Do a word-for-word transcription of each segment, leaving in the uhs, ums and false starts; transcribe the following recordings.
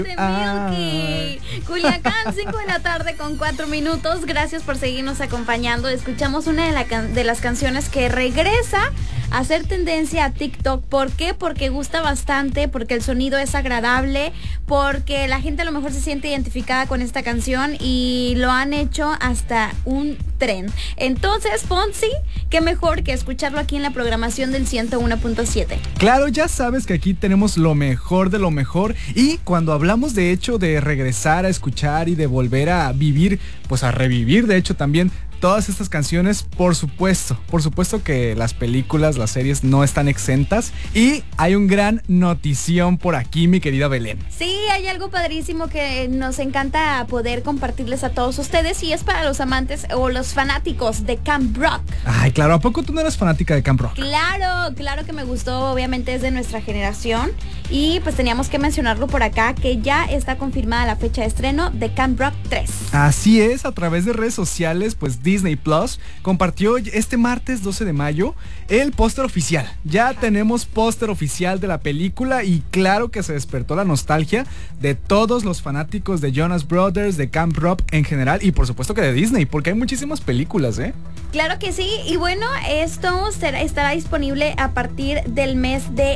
Ah. Milky. Culiacán, cinco de la tarde con cuatro minutos. Gracias por seguirnos acompañando. Escuchamos una de, la can- de las canciones que regresa a hacer tendencia a TikTok. ¿Por qué? Porque gusta bastante, porque el sonido es agradable, porque la gente a lo mejor se siente identificada con esta canción y lo han hecho hasta un tren. Entonces, Fonsi, qué mejor que escucharlo aquí en la programación del ciento uno punto siete. Claro, ya sabes que aquí tenemos lo mejor de lo mejor, y cuando hablamos de hecho de regresar a escuchar y de volver a vivir, pues a revivir de hecho también todas estas canciones, por supuesto, por supuesto que las películas, las series no están exentas, y hay un gran notición por aquí, mi querida Belén. Sí, hay algo padrísimo que nos encanta poder compartirles a todos ustedes, y es para los amantes o los fanáticos de Camp Rock. Ay, claro, ¿a poco tú no eras fanática de Camp Rock? Claro, claro que me gustó, obviamente es de nuestra generación, y pues teníamos que mencionarlo por acá, que ya está confirmada la fecha de estreno de Camp Rock tres. Así es, a través de redes sociales, pues Disney Plus compartió este martes doce de mayo el póster oficial. Ya tenemos póster oficial de la película, y claro que se despertó la nostalgia de todos los fanáticos de Jonas Brothers, de Camp Rock en general, y por supuesto que de Disney, porque hay muchísimas películas, ¿eh? Claro que sí, y bueno, esto será, estará disponible a partir del mes de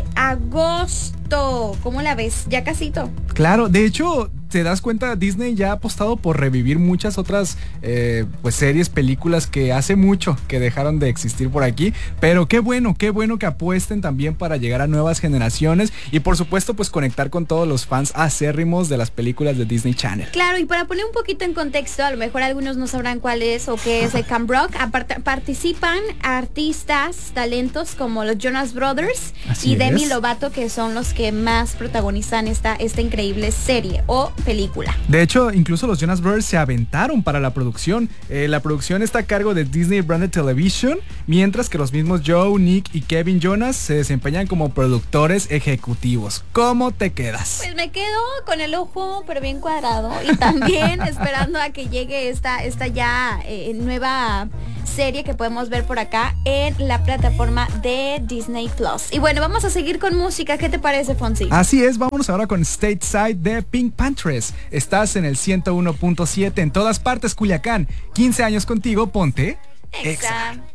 agosto. ¿Cómo la ves? Ya casito. Claro, de hecho, te das cuenta, Disney ya ha apostado por revivir muchas otras eh, pues series, películas que hace mucho que dejaron de existir por aquí, pero qué bueno, qué bueno que apuesten también para llegar a nuevas generaciones y por supuesto pues conectar con todos los fans acérrimos de las películas de Disney Channel. Claro, y para poner un poquito en contexto, a lo mejor algunos no sabrán cuál es o qué es el Camp Rock. Apart- participan artistas, talentos como los Jonas Brothers Así y Demi es. Lovato, que son los que más protagonizan esta, esta increíble serie o película. De hecho, incluso los Jonas Brothers se aventaron para la producción. Eh, la producción está a cargo de Disney Branded Television, mientras que los mismos Joe, Nick y Kevin Jonas se desempeñan como productores ejecutivos. ¿Cómo te quedas? Pues me quedo con el ojo pero bien cuadrado, y también esperando a que llegue esta, esta ya eh, nueva serie que podemos ver por acá en la plataforma de Disney Plus. Y bueno, vamos a seguir con música. ¿Qué te parece, Fonsi? Así es, vámonos ahora con Stateside de Pink Panthers. Estás en el ciento uno punto siete en todas partes, Culiacán. quince años contigo, ponte Exa.